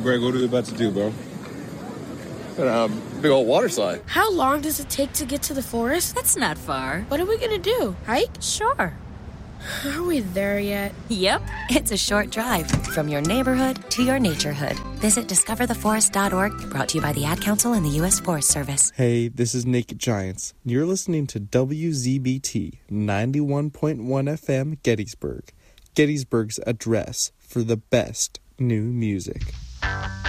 Greg, what are you about to do, bro? Big old water slide. How long does it take to get to the forest? That's not far. What are we gonna do? Hike? Sure. Are we there yet? Yep, it's a short drive from your neighborhood to your naturehood. Visit discovertheforest.org, brought to you by the Ad Council and the U.S. Forest Service. Hey, this is Naked Giants. You're listening to WZBT 91.1 FM Gettysburg. Gettysburg's address for the best new music.